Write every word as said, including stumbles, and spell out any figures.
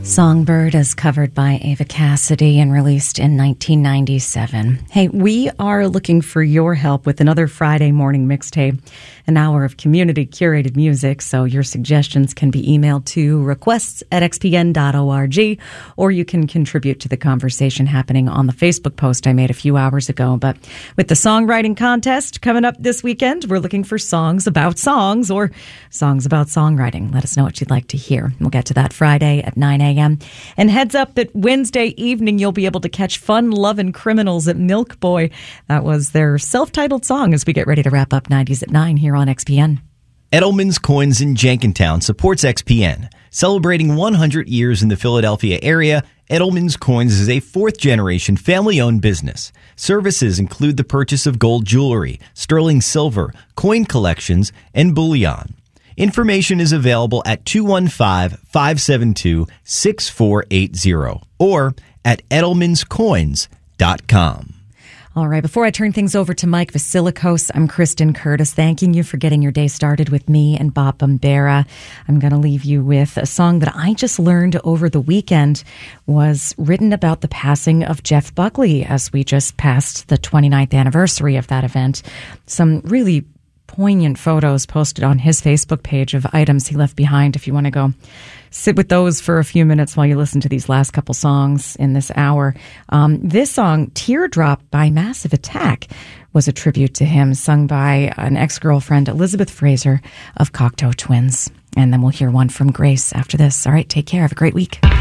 Songbird is covered by Ava Cassidy and released in nineteen ninety-seven. Hey, we are looking for your help with another Friday morning mixtape, an hour of community curated music. So your suggestions can be emailed to requests at x p n dot org, or you can contribute to the conversation happening on the Facebook post I made a few hours ago. But with the songwriting contest coming up this weekend, we're looking for songs about songs or songs about songwriting. Let us know what you'd like to hear. We'll get to that Friday at nine a.m. And heads up that Wednesday evening you'll be able to catch Fun Lovin' Criminals at Milk Boy. That was their self-titled song as we get ready to wrap up nineties at nine here on X P N. Edelman's Coins in Jenkintown supports X P N. Celebrating one hundred years in the Philadelphia area, Edelman's Coins is a fourth-generation family-owned business. Services include the purchase of gold jewelry, sterling silver, coin collections, and bullion. Information is available at two one five, five seven two, six four eight zero or at edelmans coins dot com. All right, before I turn things over to Mike Vasilikos, I'm Kristen Curtis, thanking you for getting your day started with me and Bob Bombera. I'm going to leave you with a song that I just learned over the weekend was written about the passing of Jeff Buckley as we just passed the twenty-ninth anniversary of that event. Some really poignant photos posted on his Facebook page of items he left behind if you want to go sit with those for a few minutes while you listen to these last couple songs in this hour. Um, this song, Teardrop by Massive Attack, was a tribute to him, sung by an ex-girlfriend, Elizabeth Fraser of Cocteau Twins. And then we'll hear one from Grace after this. All right, take care. Have a great week.